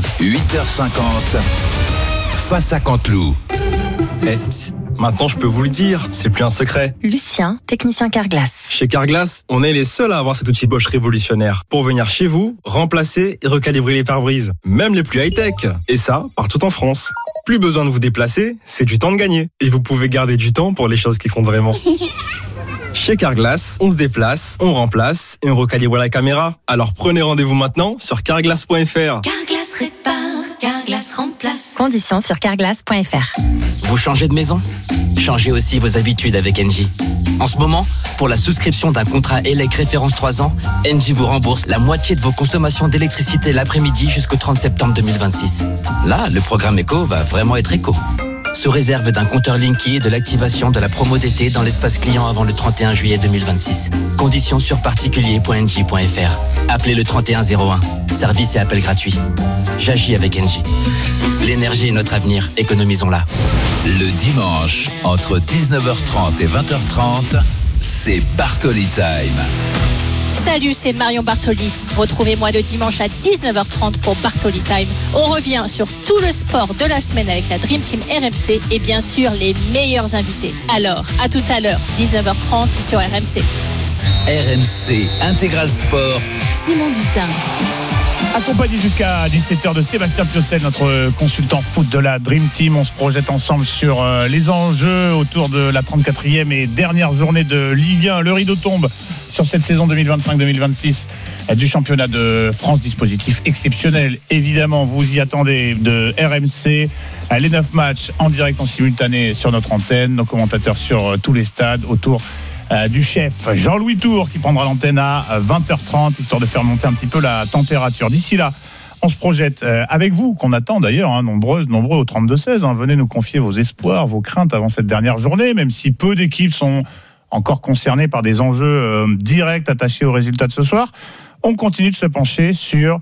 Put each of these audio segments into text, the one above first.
8h50, face à Canteloup. Maintenant, je peux vous le dire, c'est plus un secret. Lucien, technicien Carglass. Chez Carglass, on est les seuls à avoir cet outil Bosch révolutionnaire pour venir chez vous, remplacer et recalibrer les pare-brises, même les plus high-tech. Et ça, partout en France. Plus besoin de vous déplacer, c'est du temps de gagner. Et vous pouvez garder du temps pour les choses qui comptent vraiment. Chez Carglass, on se déplace, on remplace et on recalibre la caméra. Alors prenez rendez-vous maintenant sur carglass.fr. Carglass répare, Carglass remplace. Conditions sur carglass.fr. Vous changez de maison ? Changez aussi vos habitudes avec Engie. En ce moment, pour la souscription d'un contrat ELEC référence 3 ans, Engie vous rembourse la moitié de vos consommations d'électricité l'après-midi jusqu'au 30 septembre 2026. Là, le programme éco va vraiment être éco. Sous réserve d'un compteur Linky et de l'activation de la promo d'été dans l'espace client avant le 31 juillet 2026. Conditions sur particulier.engie.fr. Appelez le 3101. Service et appel gratuit. J'agis avec Engie. L'énergie est notre avenir, économisons-la. Le dimanche, entre 19h30 et 20h30, c'est Bartoli Time. Salut, c'est Marion Bartoli. Retrouvez-moi le dimanche à 19h30 pour Bartoli Time. On revient sur tout le sport de la semaine avec la Dream Team RMC et bien sûr les meilleurs invités. Alors, à tout à l'heure, 19h30 sur RMC. RMC Intégral Sport. Simon Dutin. Accompagné jusqu'à 17h de Sébastien Piocel, notre consultant foot de la Dream Team. On se projette ensemble sur les enjeux autour de la 34e et dernière journée de Ligue 1. Le rideau tombe sur cette saison 2025-2026 du championnat de France. Dispositif exceptionnel, évidemment, vous y attendez, de RMC. Les 9 matchs en direct, en simultané sur notre antenne. Nos commentateurs sur tous les stades autour du chef Jean-Louis Tour qui prendra l'antenne à 20h30 histoire de faire monter un petit peu la température. D'ici là, on se projette avec vous, qu'on attend d'ailleurs, nombreux au 32-16. Venez nous confier vos espoirs, vos craintes avant cette dernière journée, même si peu d'équipes sont encore concernées par des enjeux directs attachés aux résultats de ce soir. On continue de se pencher sur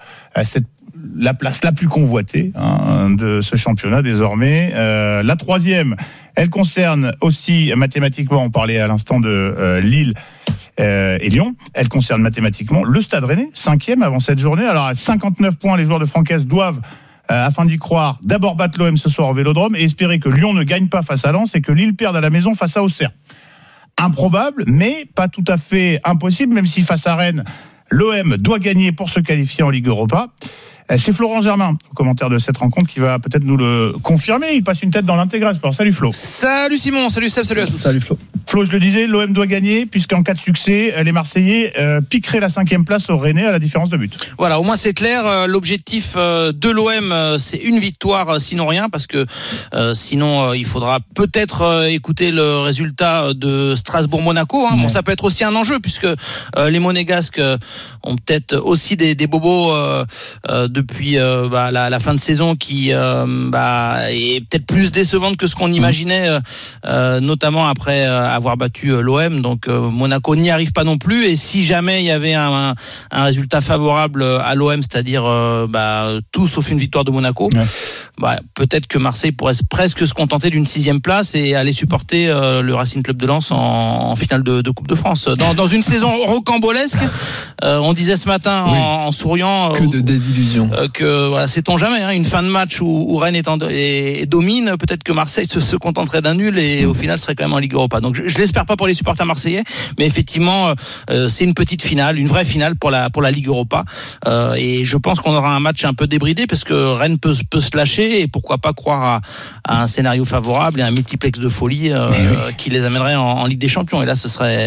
la place la plus convoitée de ce championnat désormais. La 3e, elle concerne aussi mathématiquement, on parlait à l'instant de Lille et Lyon, elle concerne mathématiquement le Stade Rennais, 5e avant cette journée. Alors à 59 points, les joueurs de Francaise doivent, afin d'y croire, d'abord battre l'OM ce soir au Vélodrome et espérer que Lyon ne gagne pas face à Lens et que Lille perde à la maison face à Auxerre. Improbable, mais pas tout à fait impossible, même si face à Rennes, l'OM doit gagner pour se qualifier en Ligue Europa. C'est Florent Germain, au commentaire de cette rencontre, qui va peut-être nous le confirmer. Il passe une tête dans l'Intégral Sport. Salut Flo. Salut Simon, salut Seb, salut à tous. Salut Flo. Flo, je le disais, l'OM doit gagner, puisqu'en cas de succès, les Marseillais piqueraient la 5e place au Rennais à la différence de but. Voilà, au moins c'est clair. L'objectif de l'OM, c'est une victoire, sinon rien, parce que sinon il faudra peut-être écouter le résultat de Strasbourg-Monaco. Bon, ça peut être aussi un enjeu, puisque les Monégasques ont peut-être aussi des bobos depuis la fin de saison qui est peut-être plus décevante que ce qu'on imaginait, notamment après avoir battu l'OM. Donc Monaco n'y arrive pas non plus, et si jamais il y avait un résultat favorable à l'OM, c'est-à-dire tout sauf une victoire de Monaco, peut-être que Marseille pourrait presque se contenter d'une 6e place et aller supporter le Racing Club de Lens en finale de Coupe de France. Dans une saison rocambolesque, on disait ce matin en souriant que de désillusion. Sait-on jamais, une fin de match où Rennes domine, peut-être que Marseille se contenterait d'un nul et au final serait quand même en Ligue Europa. Donc je l'espère pas pour les supporters marseillais, mais effectivement c'est une petite finale, une vraie finale pour la Ligue Europa, et je pense qu'on aura un match un peu débridé parce que Rennes peut se lâcher, et pourquoi pas croire à un scénario favorable et un multiplex de folie qui les amènerait en Ligue des Champions, et là ce serait